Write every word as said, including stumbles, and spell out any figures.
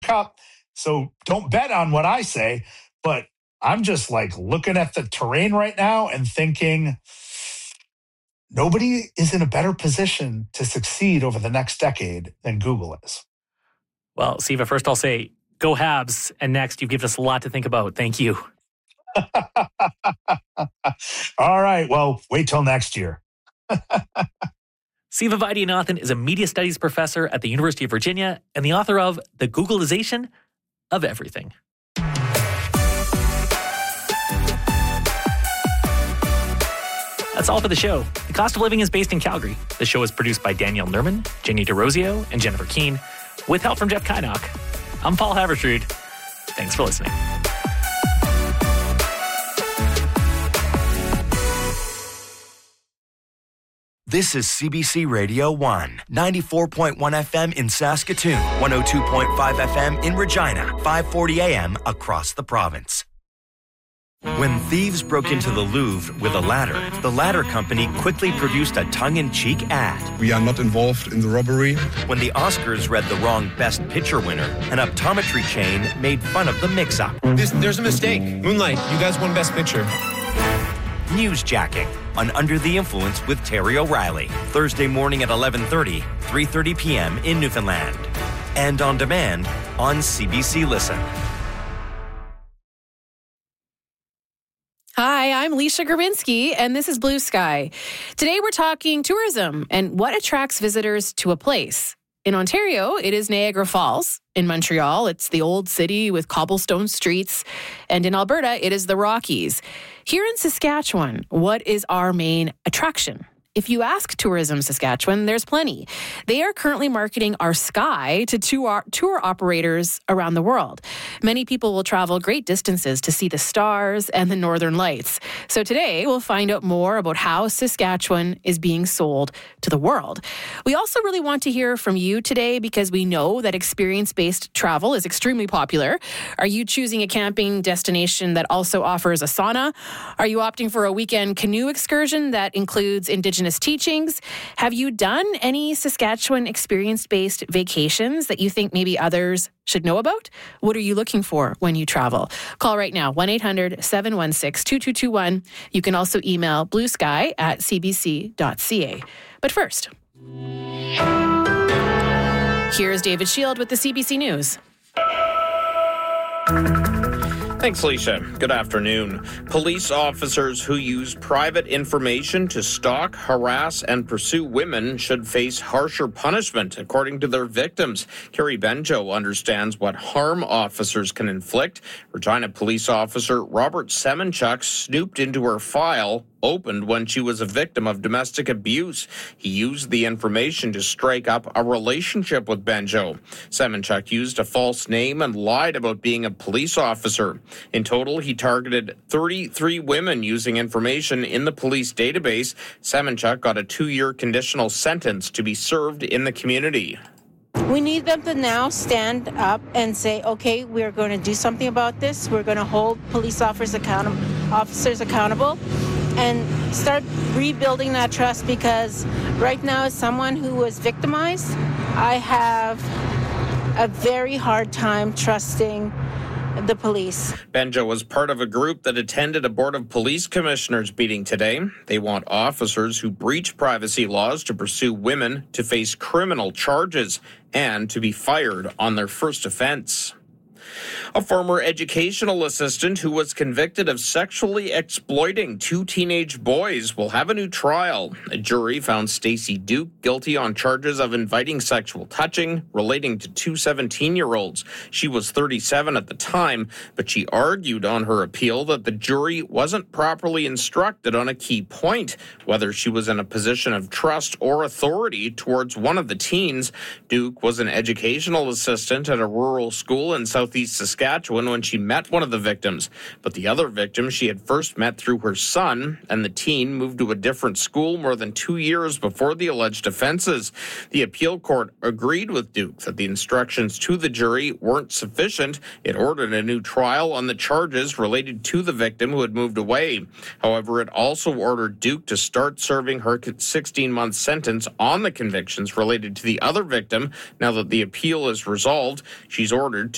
Cup. So don't bet on what I say, but I'm just like looking at the terrain right now and thinking nobody is in a better position to succeed over the next decade than Google is. Well, Siva, first I'll say, go Habs. And next, you give us a lot to think about. Thank you. All right. Well, wait till next year. Siva Vaidyanathan is a media studies professor at the University of Virginia and the author of The Googleization of Everything. That's all for the show. The Cost of Living is based in Calgary. The show is produced by Danielle Nerman, Jenny DeRosio, and Jennifer Keene, with help from Jeff Kynock. I'm Paul Haverstrud. Thanks for listening. This is C B C Radio one, ninety-four point one F M in Saskatoon, one oh two point five F M in Regina, five forty A M across the province. When thieves broke into the Louvre with a ladder, the ladder company quickly produced a tongue-in-cheek ad. We are not involved in the robbery. When the Oscars read the wrong Best Picture winner, an optometry chain made fun of the mix-up. This, there's a mistake. Moonlight, you guys won Best Picture. Newsjacking on Under the Influence with Terry O'Reilly. Thursday morning at eleven thirty, three thirty p.m. in Newfoundland. And on demand on C B C Listen. Hi, I'm Leisha Grabinski, and this is Blue Sky. Today we're talking tourism and what attracts visitors to a place. In Ontario, it is Niagara Falls. In Montreal, it's the old city with cobblestone streets. And in Alberta, it is the Rockies. Here in Saskatchewan, what is our main attraction? If you ask Tourism Saskatchewan, there's plenty. They are currently marketing our sky to tour, tour operators around the world. Many people will travel great distances to see the stars and the northern lights. So today, we'll find out more about how Saskatchewan is being sold to the world. We also really want to hear from you today because we know that experience-based travel is extremely popular. Are you choosing a camping destination that also offers a sauna? Are you opting for a weekend canoe excursion that includes Indigenous teachings? Have you done any Saskatchewan experience-based vacations that you think maybe others should know about? What are you looking for when you travel? Call right now, one eight hundred seven one six two two two one. You can also email bluesky at c b c dot c a. But first, here's David Shield with the C B C News. Thanks, Alicia. Good afternoon. Police officers who use private information to stalk, harass, and pursue women should face harsher punishment, according to their victims. Carrie Benjo understands what harm officers can inflict. Regina police officer Robert Semenchuk snooped into her file, opened when she was a victim of domestic abuse. He used the information to strike up a relationship with Benjo. Semenchuk used a false name and lied about being a police officer. In total, he targeted thirty-three women using information in the police database. Semenchuk got a two-year conditional sentence to be served in the community. We need them to now stand up and say, okay, we're going to do something about this. We're going to hold police officers accountable, officers accountable and start rebuilding that trust, because right now, as someone who was victimized, I have a very hard time trusting the police. Benjo was part of a group that attended a Board of Police Commissioners meeting today. They want officers who breach privacy laws to pursue women to face criminal charges and to be fired on their first offense. A former educational assistant who was convicted of sexually exploiting two teenage boys will have a new trial. A jury found Stacey Duke guilty on charges of inviting sexual touching relating to two seventeen-year-olds. She was thirty-seven at the time, but she argued on her appeal that the jury wasn't properly instructed on a key point, whether she was in a position of trust or authority towards one of the teens. Duke was an educational assistant at a rural school in southeast Saskatchewan when she met one of the victims, but the other victim she had first met through her son, and the teen moved to a different school more than two years before the alleged offenses. The appeal court agreed with Duke that the instructions to the jury weren't sufficient. It ordered a new trial on the charges related to the victim who had moved away. However, it also ordered Duke to start serving her sixteen-month sentence on the convictions related to the other victim. Now that the appeal is resolved, she's ordered to